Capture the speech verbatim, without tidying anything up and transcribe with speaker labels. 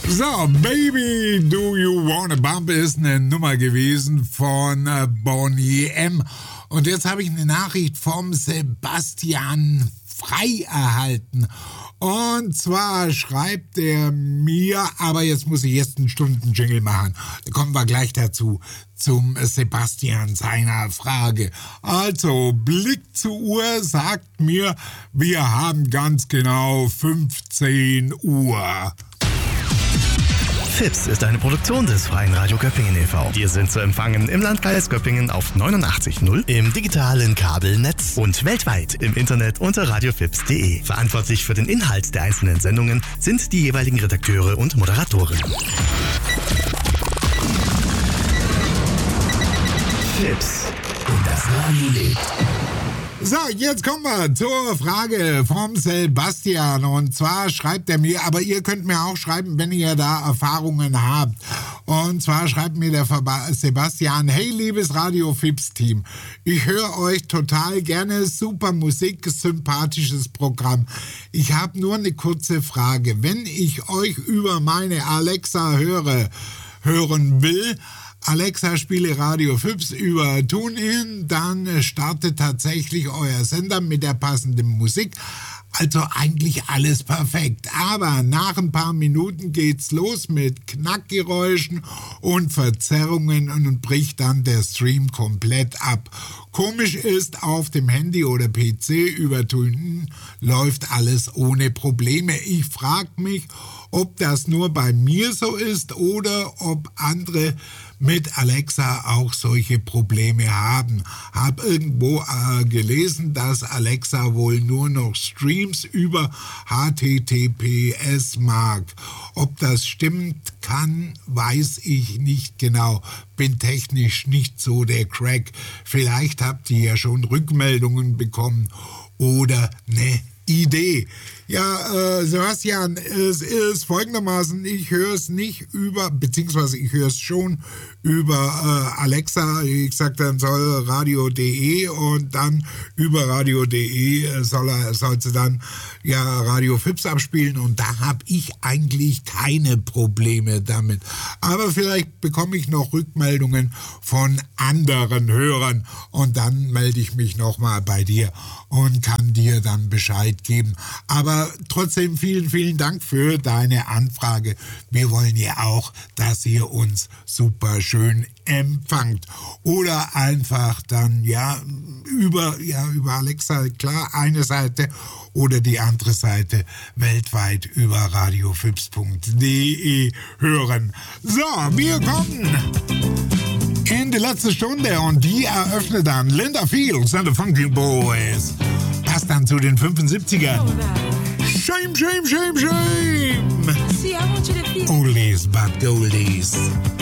Speaker 1: So, Baby, Do You Wanna Bump ist eine Nummer gewesen von äh, Boney M. Und jetzt habe ich eine Nachricht vom Sebastian Frei erhalten. Und zwar schreibt er mir, aber jetzt muss ich jetzt einen Stunden-Jingle machen. Da kommen wir gleich dazu, zum Sebastian seiner Frage. Also, Blick zur Uhr sagt mir, wir haben ganz genau fünfzehn Uhr.
Speaker 2: Fips ist eine Produktion des Freien Radio Göppingen e V. Wir sind zu empfangen im Landkreis Göppingen auf neunundachtzig Komma null, im digitalen Kabelnetz und weltweit im Internet unter radiofips punkt de. Verantwortlich für den Inhalt der einzelnen Sendungen sind die jeweiligen Redakteure und Moderatoren. Fips und das Radio lebt.
Speaker 1: So, jetzt kommen wir zur Frage vom Sebastian. Und zwar schreibt er mir, aber ihr könnt mir auch schreiben, wenn ihr da Erfahrungen habt. Und zwar schreibt mir der Sebastian: Hey, liebes Radio Fips Team, ich höre euch total gerne, super Musik, sympathisches Programm. Ich habe nur eine kurze Frage. Wenn ich euch über meine Alexa höre, hören will, Alexa, spiele Radio Fips über TuneIn, dann startet tatsächlich euer Sender mit der passenden Musik. Also eigentlich alles perfekt. Aber nach ein paar Minuten geht's los mit Knackgeräuschen und Verzerrungen und bricht dann der Stream komplett ab. Komisch ist, auf dem Handy oder P C über TuneIn läuft alles ohne Probleme. Ich frage mich, ob das nur bei mir so ist oder ob andere mit Alexa auch solche Probleme haben. Hab irgendwo äh, gelesen, dass Alexa wohl nur noch Streams über H T T P S mag. Ob das stimmt, kann, weiß ich nicht genau. Bin technisch nicht so der Crack. Vielleicht habt ihr ja schon Rückmeldungen bekommen oder ne Idee. Ja, äh, Sebastian, es ist folgendermaßen, ich höre es nicht über, beziehungsweise ich höre es schon über äh, Alexa. Ich sag dann soll radio punkt de und dann über radio punkt de soll er, soll sie dann ja Radio Fips abspielen und da habe ich eigentlich keine Probleme damit. Aber vielleicht bekomme ich noch Rückmeldungen von anderen Hörern und dann melde ich mich nochmal bei dir und kann dir dann Bescheid geben. Aber trotzdem vielen, vielen Dank für deine Anfrage. Wir wollen ja auch, dass ihr uns super schön empfangt. Oder einfach dann, ja, über, ja, über Alexa, klar, eine Seite oder die andere Seite weltweit über radiofips punkt de hören. So, wir kommen in die letzte Stunde und die eröffnet dann Linda Fields and the Funky Boys. Passt dann zu den fünfundsiebzigern. Shame, shame, shame, shame. Oldies but goldies.